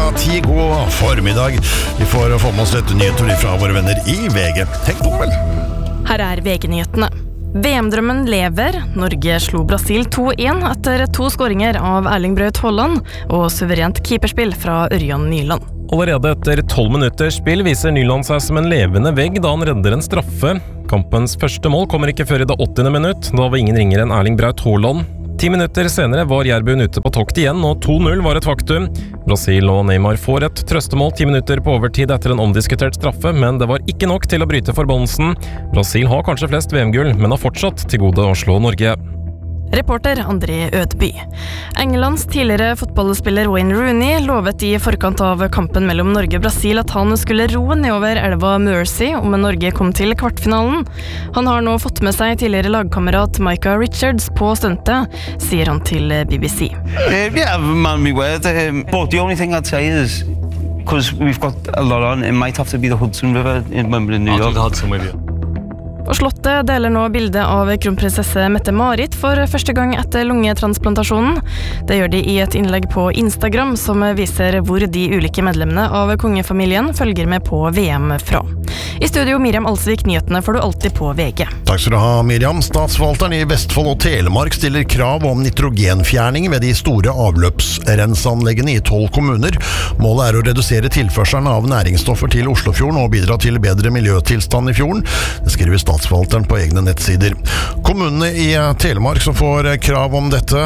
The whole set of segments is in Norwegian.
10, god formiddag. Vi får få med oss litt nyheter fra våre venner i VG. Tenk på vel. Her VG-nyhetene. VM-drømmen lever. Norge slo Brasil 2-1 etter 2 skåringer av Erling Braut Haaland og suverent keeperspill fra Ørjan Nyland. Allerede etter 12 minutters spill viser Nyland seg som en levende vegg da han redder en straffe. Kampens første mål kommer ikke før i det 80. minutt, da var ingen ringere enn Erling Braut Haaland. 10 minutter senere var Jærbuen ute på tokt igjen, og 2-0 var et faktum. Brasil og Neymar får et trøstemål 10 minutter på overtid etter en omdiskutert straffe, men det var ikke nok til å bryte forbannelsen. Brasil har kanskje flest VM-gull, men har fortsatt til gode å slå Norge. Reporter André Ødby. Englands tidligere fotballspiller Wayne Rooney lovet i forkant av kampen mellom Norge og Brasil at han skulle ro nedover elva Mersey om Norge kom til kvartfinalen. Han har nå fått med seg tidligere lagkamerat Micah Richards på stuntet, sier han til BBC. Yeah, man, me word. But the only thing I'd say is, because we've got a lot on, it might have to be the Hudson River in New York. Hudson with you. Og Slottet deler nå bildet av kronprinsesse Mette-Marit for første gang etter lungetransplantasjonen. Det gjør de i et innlegg på Instagram som viser hvor de ulike medlemmene av kongefamilien følger med på VM fra. I studio Miriam Alsvik, nyhetene får du alltid på VG. Takk skal du ha, Miriam. Statsforvalteren i Vestfold og Telemark stiller krav om nitrogenfjerning ved de store avløpsrenseanleggene i 12 kommuner. Målet å redusere tilførselen av næringsstoffer til Oslofjorden og bidra til bedre miljøtilstand i fjorden. Det skriver Statsforvalteren på egne nettsider. Kommunene i Telemark som får krav om dette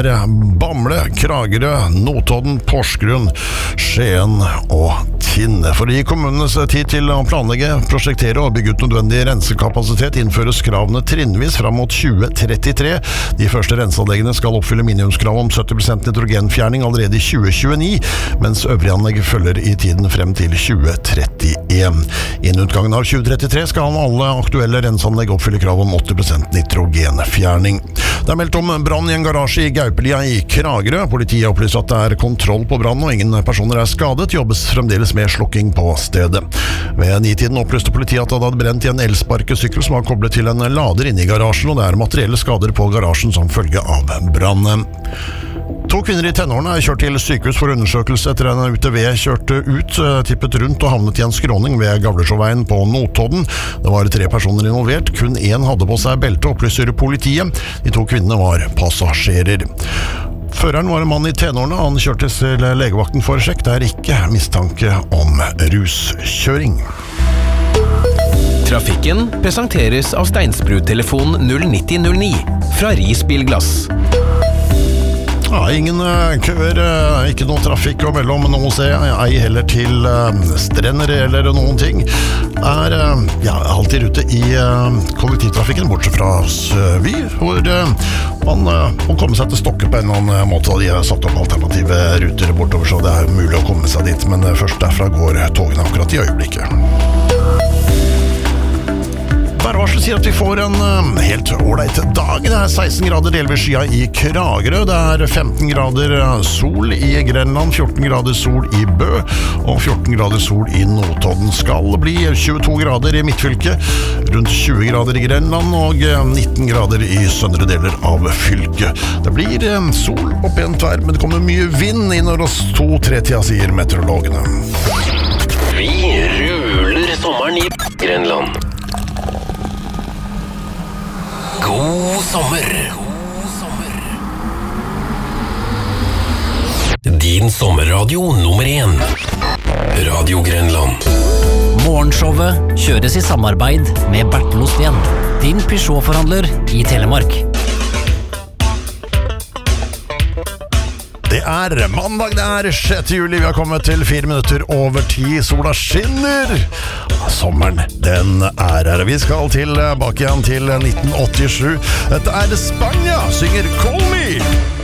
Bamble, Kragerø, Notodden, Porsgrunn, Skien og Tinn. For å gi kommunenes tid til å planlegge, prosjektere og bygge ut nødvendig rensekapasitet innføres kravene trinnvis fram mot 2033. De første renseanleggene skal oppfylle minimumskrav om 70% nitrogenfjerning allerede i 2029, mens øvrige anlegg følger i tiden frem til 2031. Innen utgangen av 2033 skal alle aktuelle renseanlegg oppfylle krav om 80% nitrogenfjerning. Det meldt om brann i en garasje i Gaupelia i Kragerø. Politiet opplyser at det kontroll på brann og ingen personer skadet. Jobbes fremdeles med slukking på stedet. Ved 9-tiden opplyste politiet at det hadde brent i en elsparkesykkel som var koblet til en lader inne i garasjen, og det materielle skader på garasjen som følge av brannen. 2 kvinner i tenårene kjørt til sykehus for undersøkelse etter en UTV kjørte ut, tippet rundt og havnet i en skråning ved Gavlersjåveien på Notodden. Det var 3 personer involvert, kun 1 hadde på seg belte, opplyser politiet. De 2 kvinnene var passasjerer. Føreren var en mann i tenårene, han kjørtes til legevakten for sjekk. Det ikke mistanke om ruskjøring. Trafikken presenteres av Steinsbrud-telefon 09009 fra Risbilglass. Ingen køer, ikke noe trafikk og mellom noe å se, ei heller til strender eller noen ting. Alltid ute i kollektivtrafikken, bortsett fra Vy, hvor man må komme seg til Stokke på en eller annen måte. De har satt opp alternative ruter bortover, så det mulig å komme seg dit, men først derfra går togene akkurat i øyeblikket. Værvarsel sier at vi får en helt ålreit dag. Det 16 grader delvis skya i Kragerø. Det 15 grader sol i Grenland, 14 grader sol i Bø og 14 grader sol i Notodden. Skal bli 22 grader i Midtfylket, rundt 20 grader i Grenland og 19 grader i søndre deler av fylket. Det blir sol og pent vær, men det kommer mye vind innover oss 2-3-tida, sier meteorologene. Vi ruler sommeren i Grenland. God sommer. Din sommerradio nummer 1. Radio Grenland. Morgenshowet kjøres i samarbeid med Bertel Osten, din Peugeot-forhandler i Telemark. Det mandag, det 6. juli, vi har kommet til 4 minutter over 10, sola skinner. Sommeren, den her. Vi skal tilbake igjen til 1987. Dette Spania, synger Call Me.